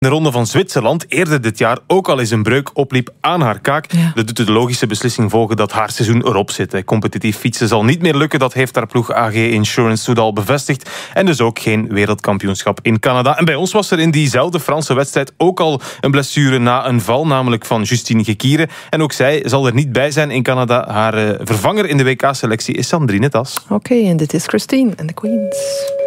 De Ronde van Zwitserland eerder dit jaar ook al eens een breuk opliep aan haar kaak. Ja. Dat doet de logische beslissing volgen dat haar seizoen erop zit. Competitief fietsen zal niet meer lukken. Dat heeft haar ploeg AG Insurance Soudal bevestigd. En dus ook geen wereldkampioenschap in Canada. En bij ons was er in diezelfde Franse wedstrijd ook al een blessure na een val, namelijk van Justine Gekiere. En ook zij zal er niet bij zijn in Canada. Haar vervanger in de WK-selectie is Sandrine Tas. Oké, en dit is Christine en de Queens.